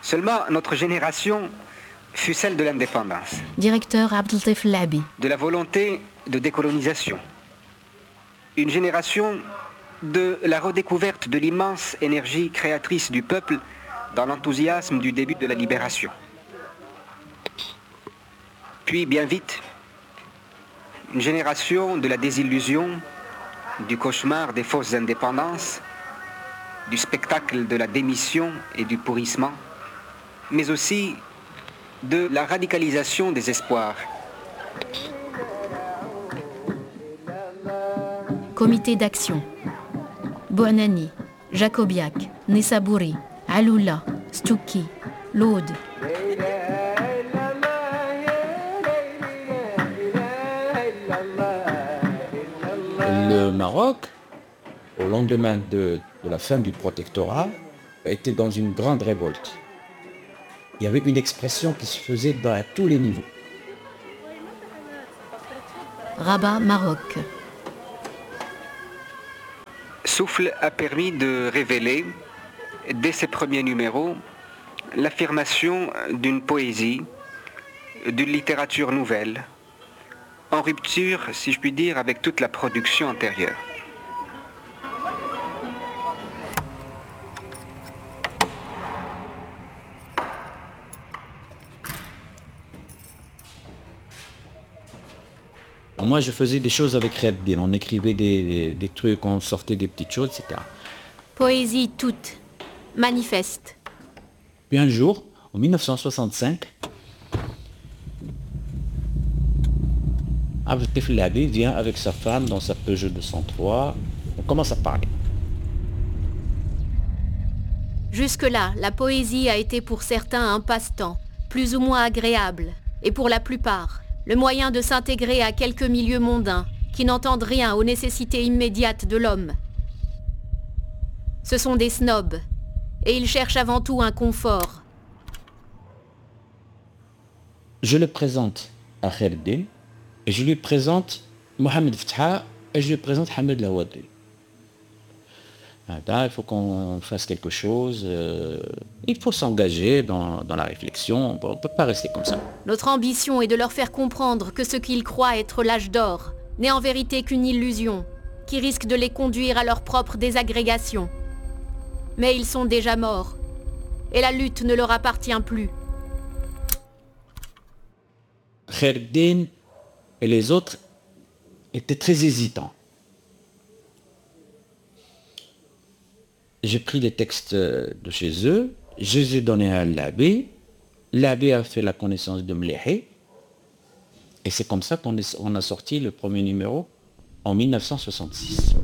Seulement, notre génération fut celle de l'indépendance. Directeur Abdeltif Labi. De la volonté de décolonisation. Une génération de la redécouverte de l'immense énergie créatrice du peuple dans l'enthousiasme du début de la libération. Puis, bien vite, une génération de la désillusion, du cauchemar des fausses indépendances, du spectacle de la démission et du pourrissement, mais aussi de la radicalisation des espoirs. Comité d'action. Bouanani, Jacobiac, Nessabouri, Aloula, Stouki, l'Aude. Le Maroc, au lendemain de la fin du protectorat, était dans une grande révolte. Il y avait une expression qui se faisait à tous les niveaux. Rabat, Maroc. Souffle a permis de révéler, dès ses premiers numéros, l'affirmation d'une poésie, d'une littérature nouvelle, en rupture, si je puis dire, avec toute la production antérieure. Moi, je faisais des choses avec Reddin. On écrivait des trucs, on sortait des petites choses, etc. Poésie toute, manifeste. Puis un jour, en 1965, Abdeltif Labi vient avec sa femme dans sa Peugeot 203. On commence à parler. Jusque-là, la poésie a été pour certains un passe-temps, plus ou moins agréable, et pour la plupart, le moyen de s'intégrer à quelques milieux mondains qui n'entendent rien aux nécessités immédiates de l'homme. Ce sont des snobs, et ils cherchent avant tout un confort. Je le présente à Khaireddin, et je lui présente Mohamed Fetha, et je lui présente Hamed Lawadri. Il faut qu'on fasse quelque chose, il faut s'engager dans la réflexion, on ne peut pas rester comme ça. Notre ambition est de leur faire comprendre que ce qu'ils croient être l'âge d'or n'est en vérité qu'une illusion, qui risque de les conduire à leur propre désagrégation. Mais ils sont déjà morts, et la lutte ne leur appartient plus. Khaireddin et les autres étaient très hésitants. J'ai pris les textes de chez eux, je les ai donnés à l'abbé. L'abbé a fait la connaissance de Mléhé. Et c'est comme ça qu'on a sorti le premier numéro en 1966.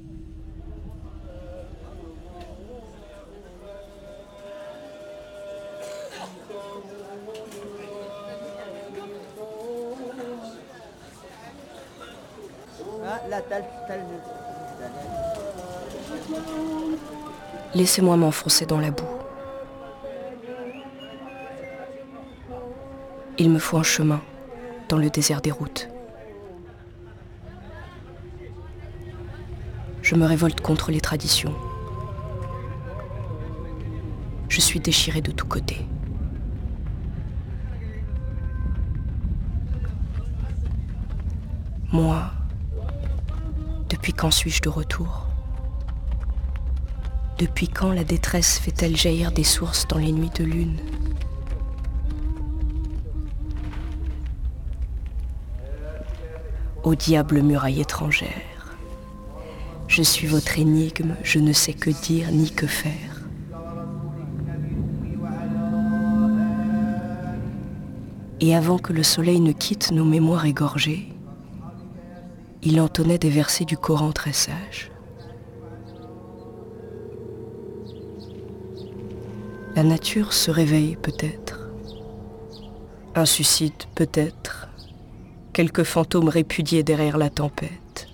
Laissez-moi m'enfoncer dans la boue. Il me faut un chemin dans le désert des routes. Je me révolte contre les traditions. Je suis déchirée de tous côtés. Moi, depuis quand suis-je de retour ? Depuis quand la détresse fait-elle jaillir des sources dans les nuits de lune ? Ô diable muraille étrangère, je suis votre énigme, je ne sais que dire ni que faire. Et avant que le soleil ne quitte nos mémoires égorgées, il entonnait des versets du Coran très sages. La nature se réveille peut-être. Un suicide peut-être. Quelques fantômes répudiés derrière la tempête.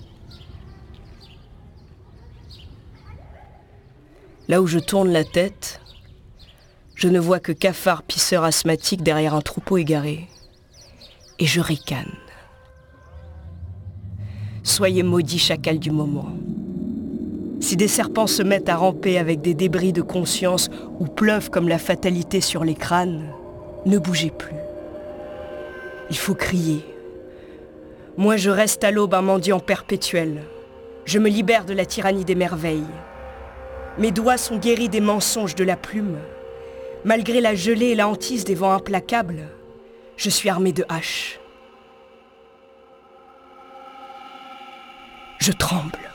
Là où je tourne la tête, je ne vois que cafards pisseurs asthmatiques derrière un troupeau égaré. Et je ricane. Soyez maudits chacals du moment. Si des serpents se mettent à ramper avec des débris de conscience ou pleuvent comme la fatalité sur les crânes, ne bougez plus. Il faut crier. Moi, je reste à l'aube un mendiant perpétuel. Je me libère de la tyrannie des merveilles. Mes doigts sont guéris des mensonges de la plume. Malgré la gelée et la hantise des vents implacables, je suis armé de haches. Je tremble.